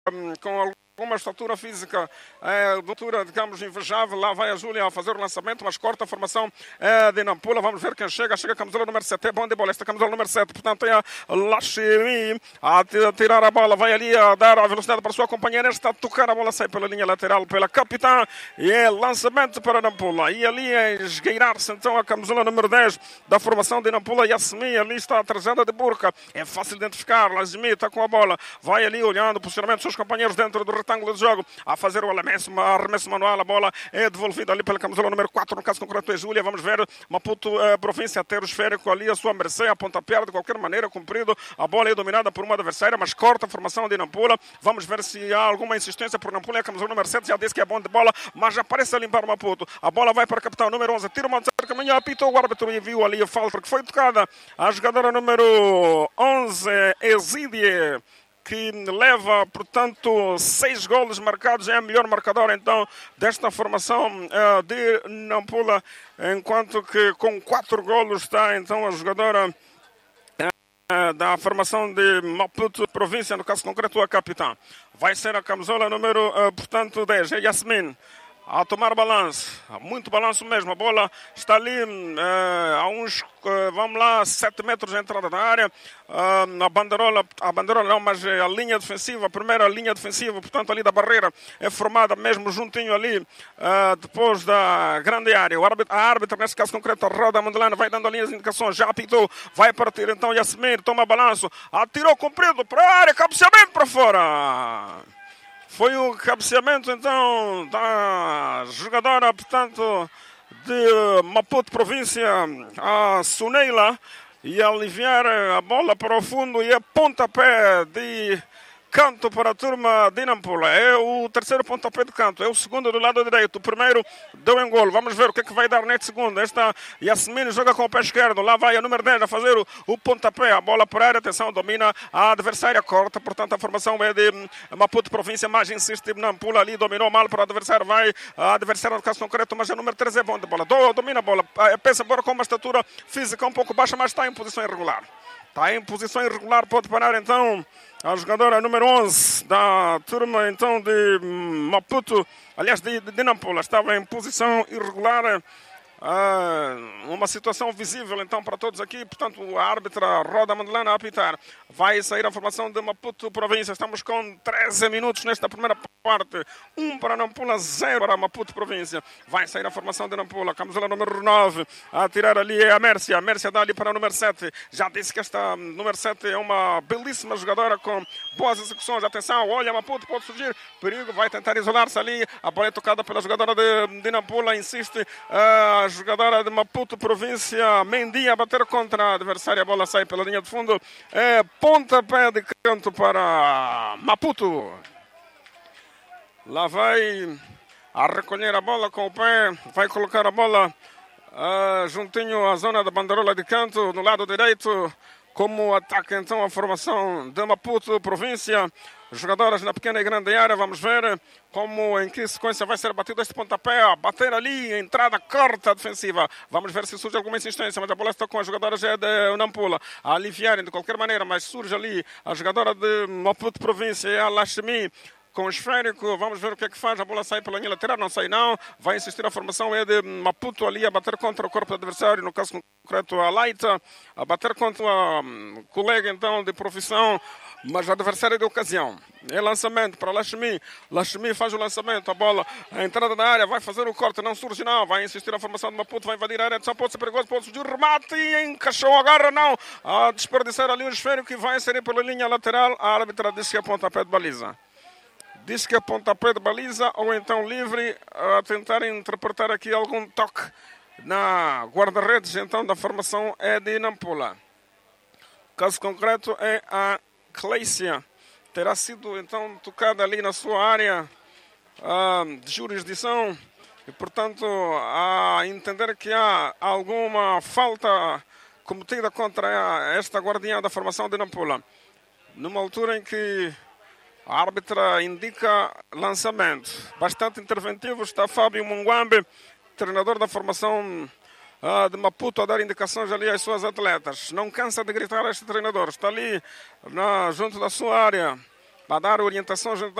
com alguma estatura física, altura, digamos, invejável. Lá vai a Júlia a fazer o lançamento, mas corta a formação de Nampula. Vamos ver quem chega. Chega a camisola número 7, é bom de bola. Esta camisola número 7, portanto, é a Lashimi a tirar a bola. Vai ali a dar a velocidade para a sua companheira. Está a tocar a bola, sai pela linha lateral, pela capitã. E é lançamento para Nampula. E ali é esgueirar-se, então, a camisola número 10 da formação de Nampula. Yasmin, ali está a trajada de burca. É fácil identificar. Lashimi está com a bola. Vai ali olhando o posicionamento dos seus companheiros dentro do retângulo de jogo, a fazer o arremesso manual. A bola é devolvida ali pela camisola número 4, no caso concreto é Júlia. Vamos ver Maputo província a ter o esférico ali a sua mercê, a pontapé de qualquer maneira, comprido. A bola é dominada por uma adversária, mas corta a formação de Nampula. Vamos ver se há alguma insistência por Nampula. A camisola número 7 já disse que é bom de bola, mas já parece a limpar o Maputo. A bola vai para a capitão número 11, tira uma terceira caminho, apitou o árbitro e viu ali a falta que foi tocada. A jogadora número 11, Exídia, que leva, portanto, 6 golos marcados, é a melhor marcadora, então, desta formação de Nampula, enquanto que com 4 golos está, então, a jogadora da formação de Maputo província, no caso concreto, a capitã. Vai ser a camisola número, portanto, 10, é Yasmin. A tomar balanço, muito balanço mesmo. A bola está ali a uns, vamos lá, 7 metros de entrada da área. A bandeirola não, mas a linha defensiva, a primeira linha defensiva, portanto, ali da barreira, é formada mesmo juntinho ali, depois da grande área. A árbitra, nesse caso concreto, a Roda Mandelana, vai dando ali as indicações, já apitou, vai partir então Yasmin, toma balanço, atirou comprido para a área, cabeceamento para fora. Foi o cabeceamento, então, da jogadora, portanto, de Maputo província, a Suneila, e aliviar a bola para o fundo e a pontapé de canto para a turma de Nampula. É o terceiro pontapé de canto, é o segundo do lado direito. O primeiro deu em golo. Vamos ver o que é que vai dar neste segundo. Esta Yasmin joga com o pé esquerdo. Lá vai a número 10 a fazer o pontapé. A bola por área, atenção, domina a adversária, corta. Portanto, a formação é de Maputo província, mas insiste Nampula ali, dominou mal para o adversário. Vai a adversária no caso concreto, mas a número 13 é bom de bola. Domina a bola. Pensa embora com uma estatura física um pouco baixa, mas está em posição irregular. Está em posição irregular, pode parar então a jogadora número 11 da turma então de Maputo, aliás de Nampula, estava em posição irregular. Uma situação visível então para todos aqui, portanto a árbitra Roda Mandelana a apitar. Vai sair a formação de Maputo província. Estamos com 13 minutos nesta primeira parte, 1 para Nampula, 0 para Maputo província. Vai sair a formação de Nampula, camisola número 9 a tirar ali é a Mércia dá ali para o número 7. Já disse que esta número 7 é uma belíssima jogadora com boas execuções. Atenção, olha, Maputo pode surgir perigo, vai tentar isolar-se ali. A bola é tocada pela jogadora de Nampula, insiste a jogadora de Maputo província, Mendy, a bater contra a adversária. A bola sai pela linha de fundo, é pontapé de canto para Maputo. Lá vai a recolher a bola com o pé, vai colocar a bola juntinho à zona da bandeirola de canto, no lado direito, como ataque então a formação de Maputo província. Jogadoras na pequena e grande área, vamos ver em que sequência vai ser batido este pontapé. A bater ali, entrada corta defensiva. Vamos ver se surge alguma insistência, mas a bola está com as jogadoras de Nampula a aliviarem de qualquer maneira, mas surge ali a jogadora de Maputo província, a Lashmi, com o esférico. Vamos ver o que é que faz. A bola sai pela linha lateral, não sai não. Vai insistir a formação é de Maputo ali a bater contra o corpo do adversário, no caso concreto a Laita, a bater contra a colega então de profissão, mas a adversária de ocasião. É lançamento para Lashmi. Lashmi faz o lançamento, a bola, a entrada da área, vai fazer o corte, não surge não, vai insistir a formação de Maputo, vai invadir a área, só pode ser perigoso, pode surgir o remate e encaixou a garra, não, a desperdiçar ali o esférico que vai sair pela linha lateral. A árbitra disse que é pontapé de baliza. Diz que é pontapé de baliza ou então livre, a tentar interpretar aqui algum toque na guarda-redes então da formação é de Nampula. O caso concreto é a Cleicia. Terá sido então tocada ali na sua área de jurisdição e, portanto, a entender que há alguma falta cometida contra esta guardiã da formação de Nampula. Numa altura em que a árbitra indica lançamento. Bastante interventivo está Fábio Munguambe, treinador da formação de Maputo, a dar indicações ali às suas atletas. Não cansa de gritar a este treinador. Está ali junto da sua área, para dar orientação, a gente